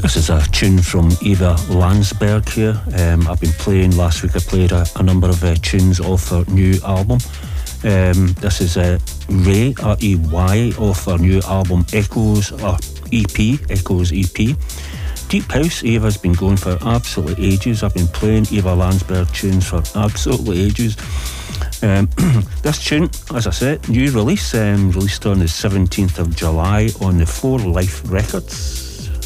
This is a tune from Eva Landsberg here. I've been playing, last week I played a number of tunes off her new album. This is Ray, R-E-Y, off her new album Echoes, or EP, Echoes EP. Deep House, Eva's been going for absolutely ages. I've been playing Eva Landsberg tunes for absolutely ages. This tune, as I said, new release, released on the 17th of July on the 4 Life Records.